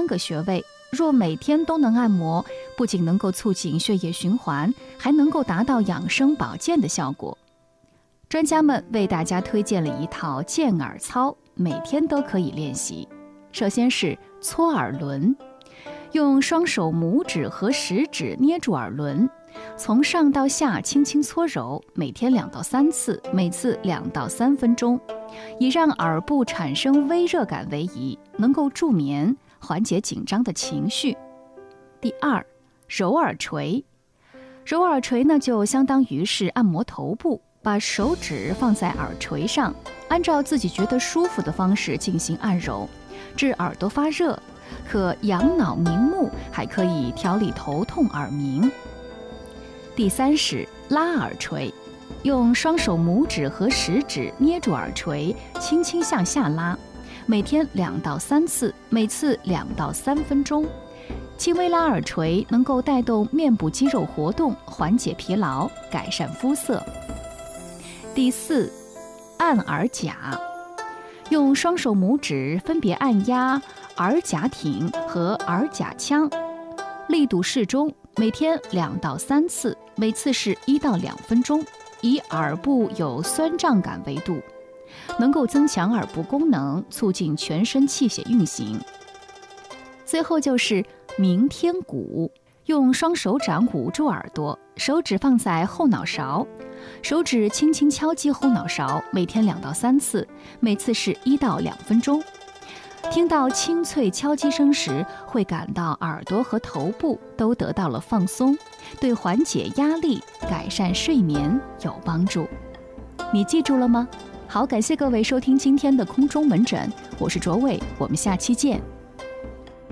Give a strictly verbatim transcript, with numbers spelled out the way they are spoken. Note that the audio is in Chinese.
三个穴位，若每天都能按摩，不仅能够促进血液循环，还能够达到养生保健的效果。专家们为大家推荐了一套健耳操，每天都可以练习。首先是搓耳轮，用双手拇指和食指捏住耳轮，从上到下轻轻搓揉，每天两到三次，每次两到三分钟，以让耳部产生微热感为宜，能够助眠，缓解紧张的情绪。第二，揉耳垂。揉耳垂呢，就相当于是按摩头部，把手指放在耳垂上，按照自己觉得舒服的方式进行按揉，治耳朵发热，可养脑明目，还可以调理头痛耳鸣。第三是拉耳垂，用双手拇指和食指捏住耳垂，轻轻向下拉，每天两到三次，每次两到三分钟。轻微拉耳垂能够带动面部肌肉活动，缓解疲劳，改善肤色。第四，按耳甲，用双手拇指分别按压耳甲挺和耳甲腔，力度适中，每天两到三次，每次是一到两分钟，以耳部有酸胀感为度，能够增强耳部功能，促进全身气血运行。最后就是鸣天鼓，用双手掌捂住耳朵，手指放在后脑勺，手指轻轻敲击后脑勺，每天两到三次，每次是一到两分钟。听到清脆敲击声时，会感到耳朵和头部都得到了放松，对缓解压力、改善睡眠有帮助。你记住了吗？好，感谢各位收听今天的空中门诊，我是卓伟，我们下期见。